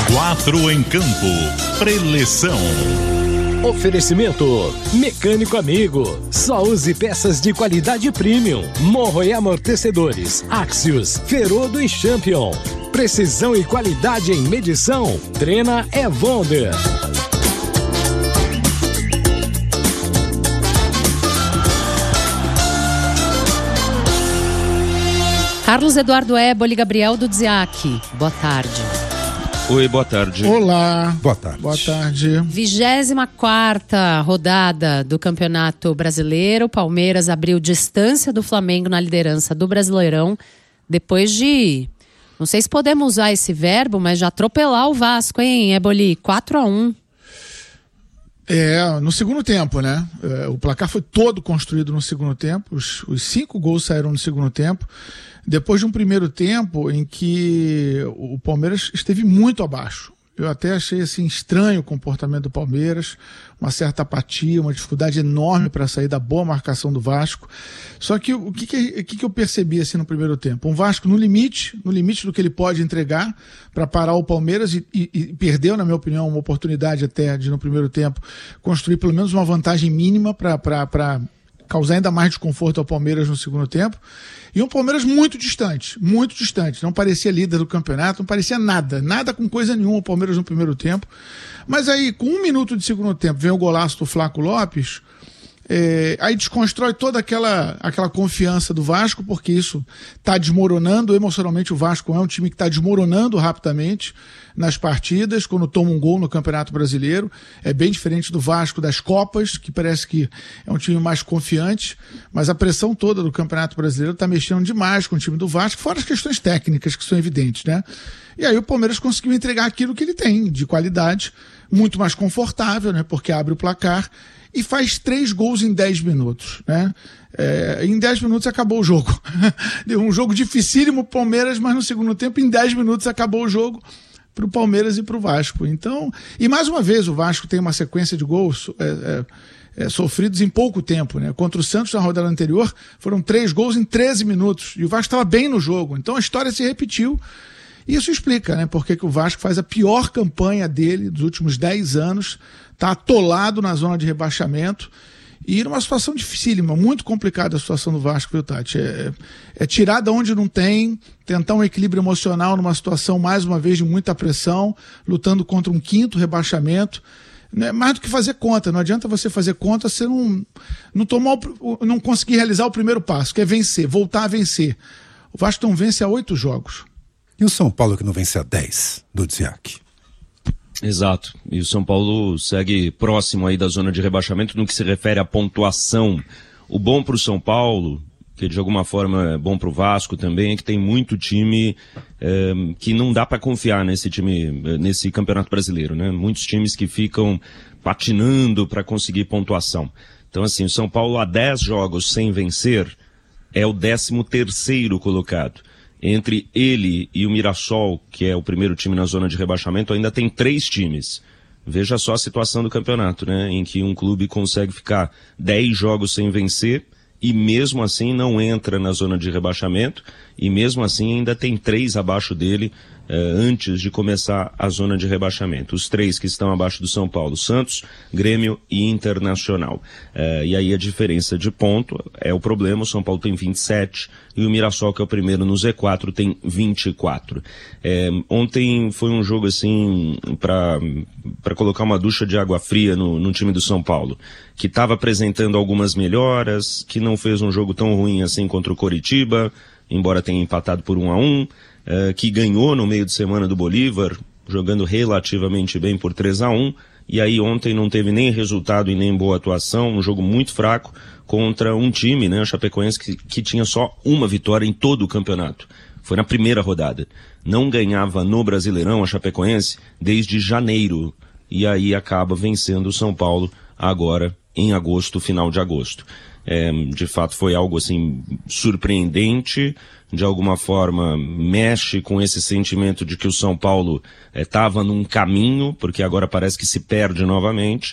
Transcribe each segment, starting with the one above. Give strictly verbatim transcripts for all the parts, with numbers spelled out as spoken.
Quatro em campo. Preleção. Oferecimento Mecânico Amigo. Só use peças de qualidade premium. Morro e amortecedores Axios, Ferodo e Champion. Precisão e qualidade em medição. Trena é Wonder. Carlos Eduardo Éboli, Gabriel Dudziak. Boa tarde. Oi, boa tarde. Olá. Boa tarde. Boa tarde. vigésima quarta rodada do Campeonato Brasileiro. Palmeiras abriu distância do Flamengo na liderança do Brasileirão. Depois de, não sei se podemos usar esse verbo, mas de atropelar o Vasco, hein, Éboli? quatro a um. É, no segundo tempo, né? É, o placar foi todo construído no segundo tempo. Os, os cinco gols saíram no segundo tempo. Depois de um primeiro tempo em que o Palmeiras esteve muito abaixo. Eu até achei assim, estranho o comportamento do Palmeiras, uma certa apatia, uma dificuldade enorme para sair da boa marcação do Vasco. Só que o que, que, que eu percebi assim, no primeiro tempo? Um Vasco no limite, no limite do que ele pode entregar para parar o Palmeiras e, e, e perdeu, na minha opinião, uma oportunidade até de, no primeiro tempo, construir pelo menos uma vantagem mínima para causar ainda mais desconforto ao Palmeiras no segundo tempo. E um Palmeiras muito distante, muito distante. Não parecia líder do campeonato, não parecia nada, nada com coisa nenhuma o Palmeiras no primeiro tempo. Mas aí, com um minuto de segundo tempo, vem o golaço do Flaco Lopes, é, aí desconstrói toda aquela, aquela confiança do Vasco, porque isso está desmoronando. Emocionalmente, o Vasco é um time que está desmoronando rapidamente nas partidas, quando toma um gol no Campeonato Brasileiro. É bem diferente do Vasco das Copas, que parece que é um time mais confiante, mas a pressão toda do Campeonato Brasileiro está mexendo demais com o time do Vasco, fora as questões técnicas que são evidentes, né? E aí o Palmeiras conseguiu entregar aquilo que ele tem, de qualidade, muito mais confortável, né? Porque abre o placar e faz três gols em dez minutos, né? É, em dez minutos acabou o jogo. Deu um jogo dificílimo pro Palmeiras, mas no segundo tempo, em dez minutos, acabou o jogo para o Palmeiras e para o Vasco. Então, e mais uma vez o Vasco tem uma sequência de gols é, é, é, sofridos em pouco tempo, né? Contra o Santos na rodada anterior foram três gols em treze minutos e o Vasco estava bem no jogo. Então a história se repetiu. Isso explica, né, por que o Vasco faz a pior campanha dele dos últimos dez anos, está atolado na zona de rebaixamento e numa situação dificílima, muito complicada a situação do Vasco, viu, Tati? É, é tirar de onde não tem, tentar um equilíbrio emocional numa situação, mais uma vez, de muita pressão, lutando contra um quinto rebaixamento. Não é mais do que fazer conta, não adianta você fazer conta se não, não, tomar o, não conseguir realizar o primeiro passo, que é vencer, voltar a vencer. O Vasco não vence há oito jogos. E o São Paulo que não vence a dez, do Dudziak? Exato, e o São Paulo segue próximo aí da zona de rebaixamento no que se refere à pontuação. O bom para o São Paulo, que de alguma forma é bom para o Vasco também, é que tem muito time é, que não dá para confiar nesse time, nesse Campeonato Brasileiro, né? Muitos times que ficam patinando para conseguir pontuação. Então assim, o São Paulo há dez jogos sem vencer é o décimo terceiro colocado. Entre ele e o Mirassol, que é o primeiro time na zona de rebaixamento, ainda tem três times. Veja só a situação do campeonato, né? Em que um clube consegue ficar dez jogos sem vencer e mesmo assim não entra na zona de rebaixamento e mesmo assim ainda tem três abaixo dele eh, antes de começar a zona de rebaixamento. Os três que estão abaixo do São Paulo: Santos, Grêmio e Internacional. Eh, e aí a diferença de ponto é o problema. O São Paulo tem vinte e sete e o Mirassol, que é o primeiro no Z quatro, tem vinte e quatro. Eh, ontem foi um jogo assim para para colocar uma ducha de água fria no, no time do São Paulo, que estava apresentando algumas melhoras, que não fez um jogo tão ruim assim contra o Coritiba, embora tenha empatado por um a um, uh, que ganhou no meio de semana do Bolívar, jogando relativamente bem por três a um, e aí ontem não teve nem resultado e nem boa atuação, um jogo muito fraco contra um time, né, o Chapecoense, que, que tinha só uma vitória em todo o campeonato. Foi na primeira rodada. Não ganhava no Brasileirão a Chapecoense desde janeiro, e aí acaba vencendo o São Paulo agora em agosto, final de agosto. É, de fato foi algo assim surpreendente, de alguma forma mexe com esse sentimento de que o São Paulo estava é, num caminho, porque agora parece que se perde novamente.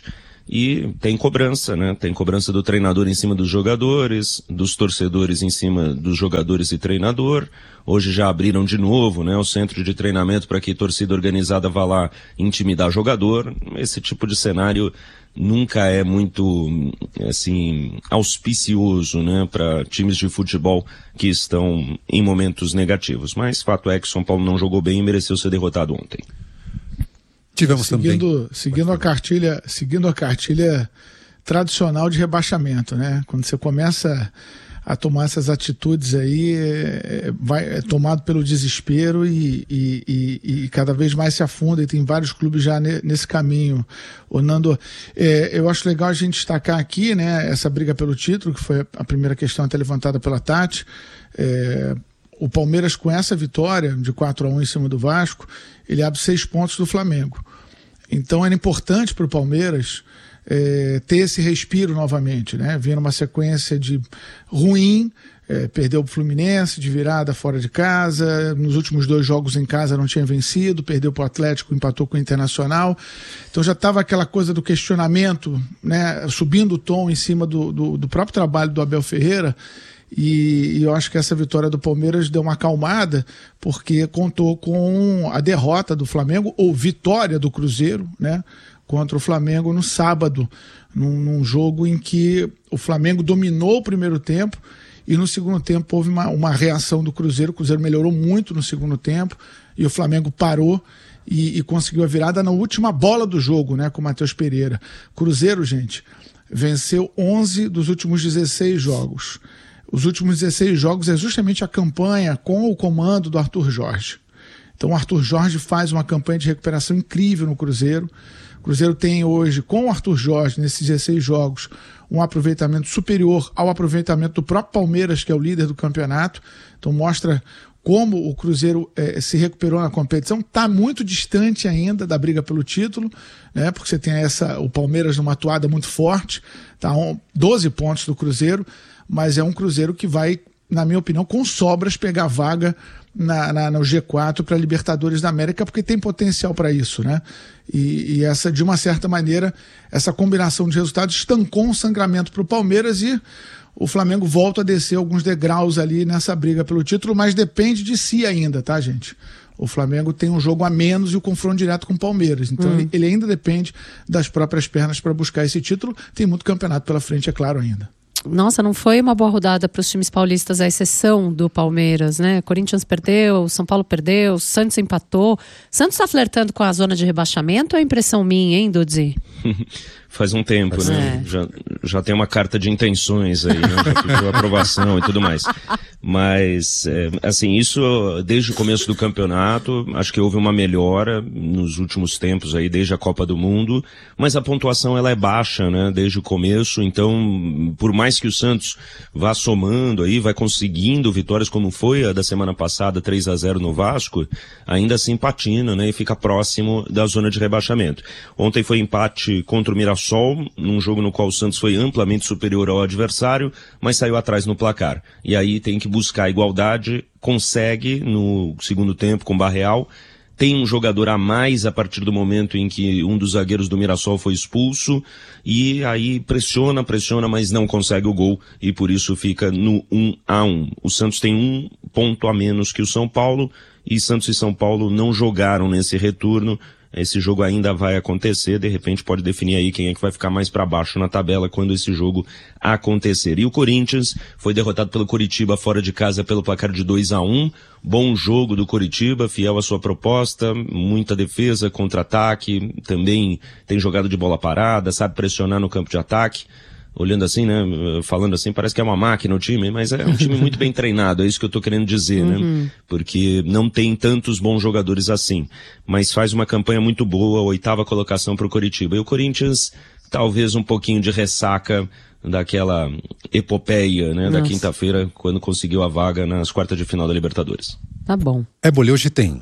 E tem cobrança, né? Tem cobrança do treinador em cima dos jogadores, dos torcedores em cima dos jogadores e treinador. Hoje já abriram de novo, né, o centro de treinamento para que a torcida organizada vá lá intimidar jogador. Esse tipo de cenário nunca é muito, assim, auspicioso, né, para times de futebol que estão em momentos negativos. Mas fato é que São Paulo não jogou bem e mereceu ser derrotado ontem. Tivemos seguindo, também. Seguindo a cartilha, seguindo a cartilha tradicional de rebaixamento, né? Quando você começa a tomar essas atitudes aí, é, vai, é tomado pelo desespero e, e, e, e cada vez mais se afunda, e tem vários clubes já ne, nesse caminho. O Nando, é, eu acho legal a gente destacar aqui, né, essa briga pelo título, que foi a primeira questão até levantada pela Tati. É, o Palmeiras, com essa vitória de quatro a um em cima do Vasco, ele abre seis pontos do Flamengo. Então era importante para o Palmeiras é, ter esse respiro novamente, né? Vinha numa sequência de ruim, é, perdeu o Fluminense de virada fora de casa, nos últimos dois jogos em casa não tinha vencido, perdeu para o Atlético, empatou com o Internacional. Então já estava aquela coisa do questionamento, né? Subindo o tom em cima do, do, do próprio trabalho do Abel Ferreira. E, e eu acho que essa vitória do Palmeiras deu uma acalmada, porque contou com a derrota do Flamengo, ou vitória do Cruzeiro, né, contra o Flamengo no sábado, num, num jogo em que o Flamengo dominou o primeiro tempo e no segundo tempo houve uma, uma reação do Cruzeiro. O Cruzeiro melhorou muito no segundo tempo e o Flamengo parou e, e conseguiu a virada na última bola do jogo, né, com o Matheus Pereira. Cruzeiro, gente, venceu onze dos últimos dezesseis jogos. Os últimos dezesseis jogos é justamente a campanha com o comando do Arthur Jorge. Então o Arthur Jorge faz uma campanha de recuperação incrível no Cruzeiro. O Cruzeiro tem hoje, com o Arthur Jorge, nesses dezesseis jogos, um aproveitamento superior ao aproveitamento do próprio Palmeiras, que é o líder do campeonato. Então mostra como o Cruzeiro eh, se recuperou na competição. Está muito distante ainda da briga pelo título, né? Porque você tem essa, o Palmeiras numa atuada muito forte, está a doze pontos do Cruzeiro, mas é um Cruzeiro que vai, na minha opinião, com sobras pegar vaga na, na, no G quatro para a Libertadores da América, porque tem potencial para isso, né? E, e essa, de uma certa maneira, essa combinação de resultados estancou um sangramento para o Palmeiras e o Flamengo volta a descer alguns degraus ali nessa briga pelo título, mas depende de si ainda, tá, gente? O Flamengo tem um jogo a menos e o confronto direto com o Palmeiras. Então hum. ele, ele ainda depende das próprias pernas para buscar esse título. Tem muito campeonato pela frente, é claro, ainda. Nossa, não foi uma boa rodada para os times paulistas, à exceção do Palmeiras, né? Corinthians perdeu, São Paulo perdeu, Santos empatou. Santos está flertando com a zona de rebaixamento ou é impressão minha, hein, Dudzi? Faz um tempo, é. né? Já, já tem uma carta de intenções aí, né? Já pediu aprovação e tudo mais. Mas, é, assim, isso desde o começo do campeonato, acho que houve uma melhora nos últimos tempos aí, desde a Copa do Mundo, mas a pontuação ela é baixa, né? Desde o começo, então, por mais que o Santos vá somando aí, vai conseguindo vitórias como foi a da semana passada, três a zero no Vasco, ainda assim patina, né? E fica próximo da zona de rebaixamento. Ontem foi empate contra o Mirassol, num jogo no qual o Santos foi amplamente superior ao adversário, mas saiu atrás no placar. E aí tem que buscar a igualdade, consegue no segundo tempo com o Barreal, tem um jogador a mais a partir do momento em que um dos zagueiros do Mirassol foi expulso, e aí pressiona, pressiona, mas não consegue o gol, e por isso fica no um a um. O Santos tem um ponto a menos que o São Paulo, e Santos e São Paulo não jogaram nesse retorno. Esse jogo ainda vai acontecer, de repente pode definir aí quem é que vai ficar mais para baixo na tabela quando esse jogo acontecer. E o Corinthians foi derrotado pelo Coritiba fora de casa pelo placar de dois a um. Bom jogo do Coritiba, fiel à sua proposta, muita defesa, contra-ataque, também tem jogado de bola parada, sabe pressionar no campo de ataque. Olhando assim, né, falando assim, parece que é uma máquina o time, mas é um time muito bem treinado, é isso que eu tô querendo dizer, uhum. né, porque não tem tantos bons jogadores assim, mas faz uma campanha muito boa, oitava colocação pro Coritiba, e o Corinthians, talvez um pouquinho de ressaca daquela epopeia, né, Nossa. da quinta-feira, quando conseguiu a vaga nas quartas de final da Libertadores. Tá bom. É, Bolê, hoje tem.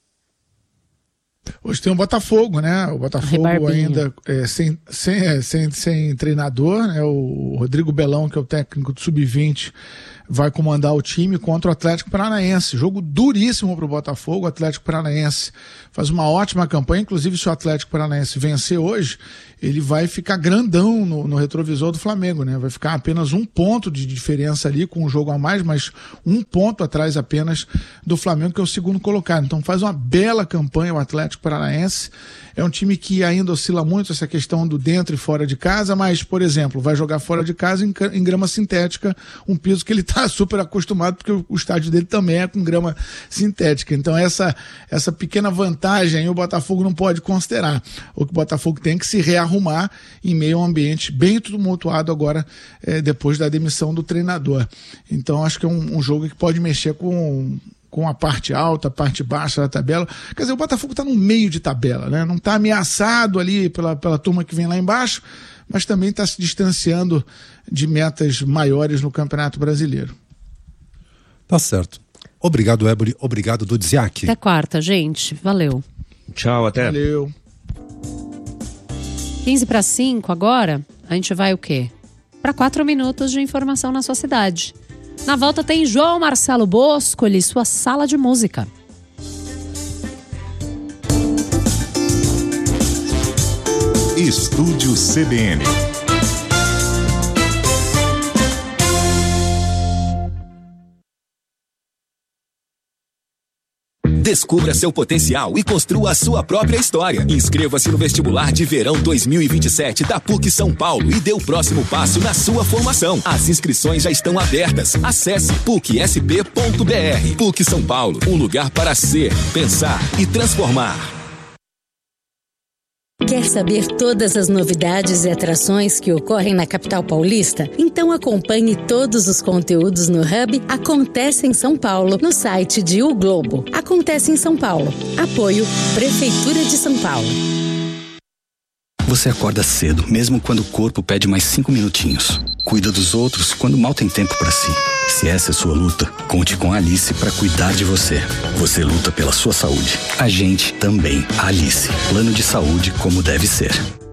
Hoje tem o Botafogo, né? O Botafogo ainda é, sem, sem, é, sem, sem treinador, né? O Rodrigo Belão, que é o técnico do sub vinte, vai comandar o time contra o Atlético Paranaense. Jogo duríssimo para o Botafogo. O Atlético Paranaense faz uma ótima campanha, inclusive se o Atlético Paranaense vencer hoje, ele vai ficar grandão no, no retrovisor do Flamengo, né? Vai ficar apenas um ponto de diferença ali com um jogo a mais, mas um ponto atrás apenas do Flamengo, que é o segundo colocado. Então faz uma bela campanha o Atlético Paranaense. É um time que ainda oscila muito essa questão do dentro e fora de casa, mas, por exemplo, vai jogar fora de casa em, em grama sintética, um piso que ele está super acostumado, porque o, o estádio dele também é com grama sintética. Então essa, essa pequena vantagem aí o Botafogo não pode considerar. O que o Botafogo tem que se rearrumar em meio a um ambiente bem tumultuado agora, é, depois da demissão do treinador. Então acho que é um, um jogo que pode mexer com... com a parte alta, a parte baixa da tabela. Quer dizer, o Botafogo está no meio de tabela, né? Não está ameaçado ali pela, pela turma que vem lá embaixo, mas também está se distanciando de metas maiores no Campeonato Brasileiro. Tá certo. Obrigado, Éboli. Obrigado, Dudziak. Até quarta, gente. Valeu. Tchau, até. Valeu. quinze para cinco agora, a gente vai o quê? Para quatro minutos de informação na sua cidade. Na volta tem João Marcelo Boscoli, sua sala de música. Estúdio C B N. Descubra seu potencial e construa a sua própria história. Inscreva-se no vestibular de verão dois mil e vinte e sete da P U C São Paulo e dê o próximo passo na sua formação. As inscrições já estão abertas. Acesse puc s p ponto b r. P U C São Paulo, um lugar para ser, pensar e transformar. Quer saber todas as novidades e atrações que ocorrem na capital paulista? Então acompanhe todos os conteúdos no Hub Acontece em São Paulo, no site de O Globo. Acontece em São Paulo. Apoio Prefeitura de São Paulo. Você acorda cedo, mesmo quando o corpo pede mais cinco minutinhos. Cuida dos outros quando mal tem tempo para si. Se essa é sua luta, conte com a Alice para cuidar de você. Você luta pela sua saúde. A gente também. Alice. Plano de saúde como deve ser.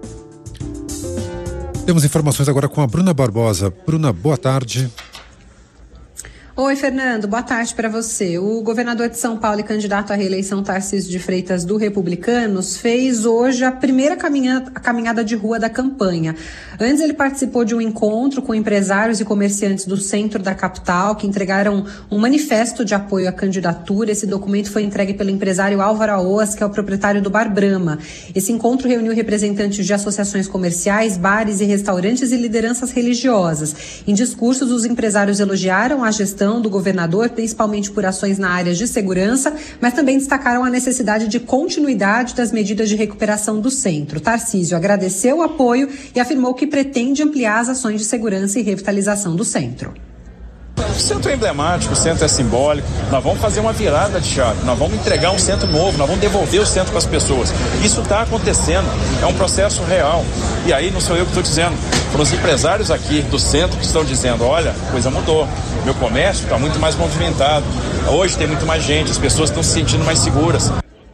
Temos informações agora com a Bruna Barbosa. Bruna, boa tarde. Oi, Fernando. Boa tarde para você. O governador de São Paulo e candidato à reeleição Tarcísio de Freitas do Republicanos fez hoje a primeira caminhada, a caminhada de rua da campanha. Antes ele participou de um encontro com empresários e comerciantes do centro da capital que entregaram um manifesto de apoio à candidatura. Esse documento foi entregue pelo empresário Álvaro Aoas, que é o proprietário do Bar Brahma. Esse encontro reuniu representantes de associações comerciais, bares e restaurantes e lideranças religiosas. Em discursos, os empresários elogiaram a gestão do governador, principalmente por ações na área de segurança, mas também destacaram a necessidade de continuidade das medidas de recuperação do centro. Tarcísio agradeceu o apoio e afirmou que pretende ampliar as ações de segurança e revitalização do centro. O centro é emblemático, o centro é simbólico, nós vamos fazer uma virada de chave, nós vamos entregar um centro novo, nós vamos devolver o centro para as pessoas. Isso está acontecendo, é um processo real. E aí não sou eu que estou dizendo, foram os empresários aqui do centro que estão dizendo, olha, a coisa mudou, meu comércio está muito mais movimentado, hoje tem muito mais gente, as pessoas estão se sentindo mais seguras.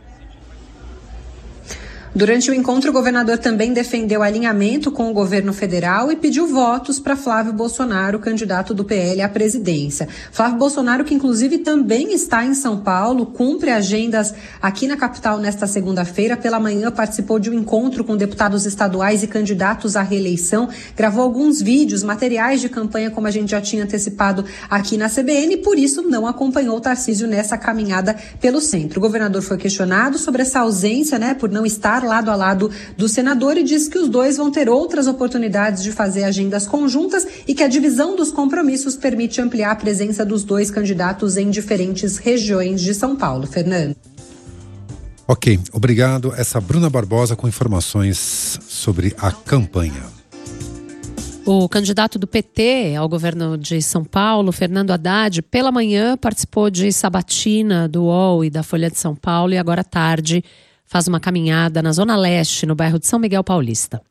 Durante o encontro, o governador também defendeu alinhamento com o governo federal e pediu votos para Flávio Bolsonaro, candidato do P L à presidência. Flávio Bolsonaro, que inclusive também está em São Paulo, cumpre agendas aqui na capital nesta segunda-feira. Pela manhã participou de um encontro com deputados estaduais e candidatos à reeleição. Gravou alguns vídeos, materiais de campanha, como a gente já tinha antecipado aqui na C B N, e por isso não acompanhou o Tarcísio nessa caminhada pelo centro. O governador foi questionado sobre essa ausência, né, por não estar lado a lado do senador, e disse que os dois vão ter outras oportunidades de fazer agendas conjuntas e que a divisão dos compromissos permite ampliar a presença dos dois candidatos em diferentes regiões de São Paulo. Fernando. Ok, obrigado. Essa Bruna Barbosa com informações sobre a campanha. O candidato do P T ao governo de São Paulo, Fernando Haddad, pela manhã participou de sabatina do U O L e da Folha de São Paulo e agora à tarde faz uma caminhada na Zona Leste, no bairro de São Miguel Paulista.